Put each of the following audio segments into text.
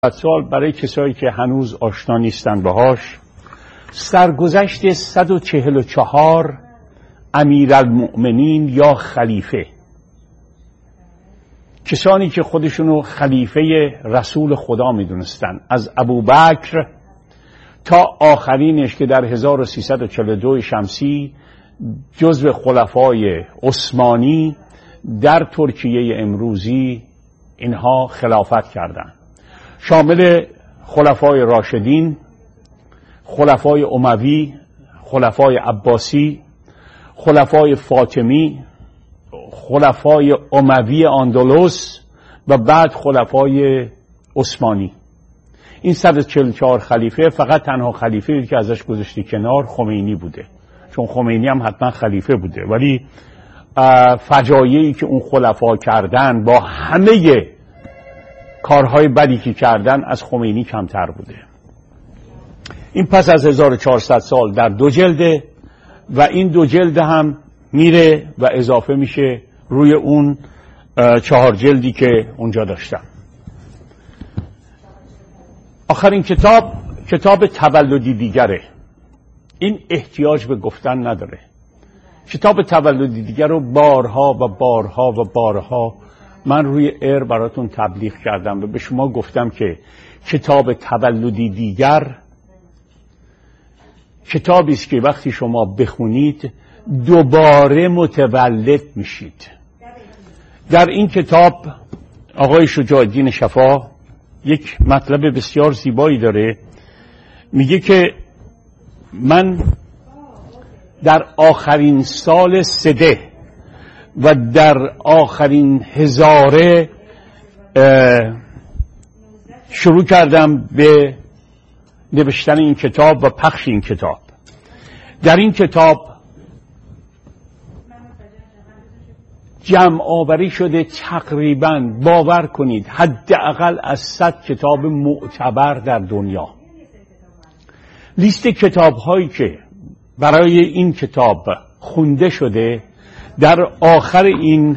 سال برای کسایی که هنوز آشنا نیستن باهاش، سرگذشت 144 امیرالمؤمنین یا خلیفه، کسانی که خودشونو خلیفه رسول خدا میدونستن، از ابوبکر تا آخرینش که در 1342 شمسی جزو خلفای عثمانی در ترکیه امروزی اینها خلافت کردند، شامل خلفای راشدین، خلفای اموی، خلفای عباسی، خلفای فاطمی، خلفای اموی اندلس و بعد خلفای عثمانی. این 144 خلیفه فقط تنها خلیفه‌ای که ازش گذاشتی کنار خمینی بوده، چون خمینی هم حتما خلیفه بوده، ولی فجایعی که اون خلفا کردن با همه کارهای بدی که کردن از خمینی کمتر بوده. این پس از 1400 سال در 2 جلده و این 2 جلد هم میره و اضافه میشه روی اون 4 جلدی که اونجا داشتم. آخرین کتاب تولدی دیگره. این احتیاج به گفتن نداره. کتاب تولدی دیگر رو بارها و بارها و بارها من روی ایر براتون تبلیغ کردم و به شما گفتم که کتاب تولدی دیگر کتابی است که وقتی شما بخونید دوباره متولد میشید. در این کتاب آقای شجاع الدین شفا یک مطلب بسیار زیبایی داره، میگه که من در آخرین سال سده و در آخرین هزاره شروع کردم به نوشتن این کتاب و پخش این کتاب. در این کتاب جمع آوری شده تقریباً، باور کنید، حداقل از 100 کتاب معتبر در دنیا. لیست کتاب هایی که برای این کتاب خونده شده در آخر این،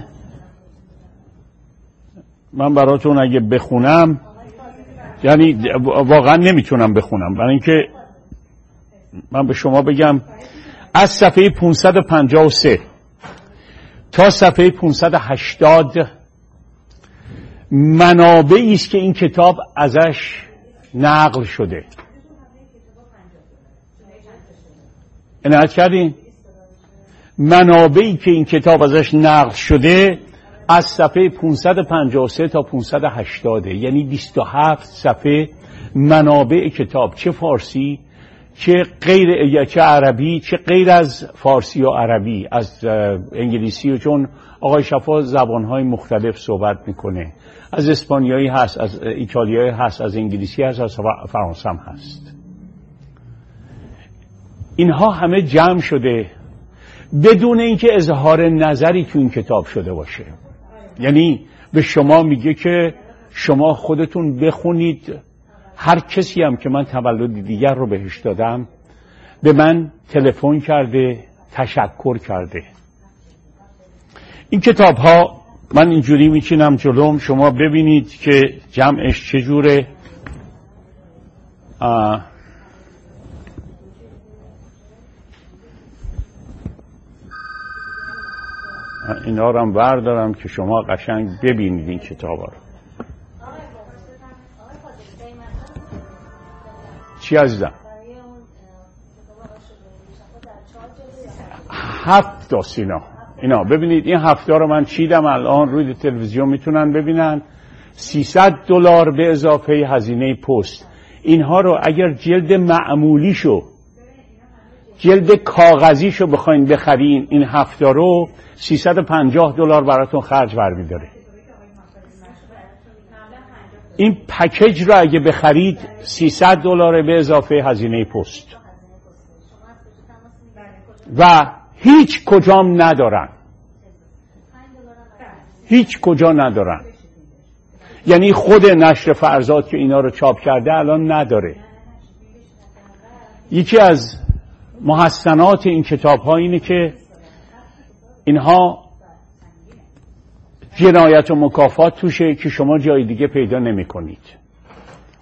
من براتون اگه بخونم یعنی واقعا نمیتونم بخونم، برای اینکه من به شما بگم از صفحه 553 تا صفحه 580 منابعی است که این کتاب ازش نقل شده. عنایت کردین؟ منابعی که این کتاب ازش نقل شده از صفحه 553 تا 580، یعنی 27 صفحه منابع کتاب، چه فارسی چه عربی، چه غیر از فارسی و عربی، از انگلیسی، و چون آقای شفا زبانهای مختلف صحبت میکنه، از اسپانیایی هست، از ایتالیایی هست، از انگلیسی هست، از فرانسه هم هست. اینها همه جمع شده بدون اینکه اظهار نظری تو این کتاب شده باشه. یعنی به شما میگه که شما خودتون بخونید. هر کسی هم که من تولد دیگر رو بهش دادم به من تلفن کرده، تشکر کرده. این کتاب ها من اینجوری میچینم جلوم، شما ببینید که جمعش چجوره. اینا رو هم بردارم که شما قشنگ ببینید این کتاب ها رو. چی عزیزم؟ 7 تا سینا. اینا ببینید، این 7 رو من چیدم الان روی تلویزیون میتونن ببینن. $300 به اضافه هزینه پست. اینها رو اگر جلد معمولیشو، جلد کاغذیشو بخواین بخرین، این 7 رو $350 براتون خرج برمیداره. این پکیج رو اگه بخرید $300 به اضافه هزینه پست و هیچ کجام ندارن، هیچ کجا ندارن. یعنی خود نشر فرزاد که اینا رو چاپ کرده الان نداره. یکی از محسنات این کتاب ها اینه که اینها جنایت و مکافات توشه که شما جای دیگه پیدا نمی کنید.